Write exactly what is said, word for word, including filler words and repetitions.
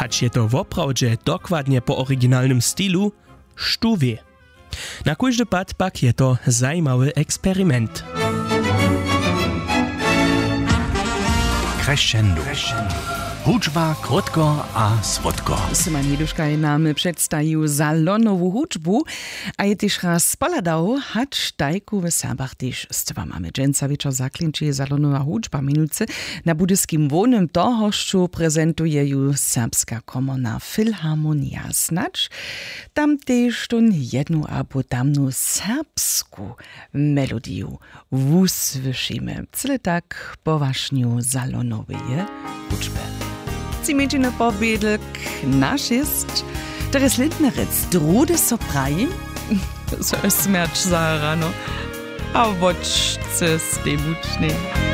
Hać je to woprawdźe dokładnie po oryginalnym stylu, štó wie. Na kóždy pad pak je to zajímavý eksperiment. Crescendo. Hudźba krótko a słodko. Syman Jeduszkaj nam przedstawił salonową hudźbu, a je też raz poladał, hać tajku w Serbach też z dwa mamy dżęca wieczor zaklinczy salonowa hudźba minuty. Na budyskim wonym tohoszczu prezentuje ju Serbska komorna Filharmonia Snacz. Tam też tun jedną albo tamną serbską melodię wusłyszymy. Cyle tak poważniu salonowej hudźby. Cimečina pobedek naš jest, teraz Lindnerec drude sopraj, so je smert za rano, a vočce ste bučne.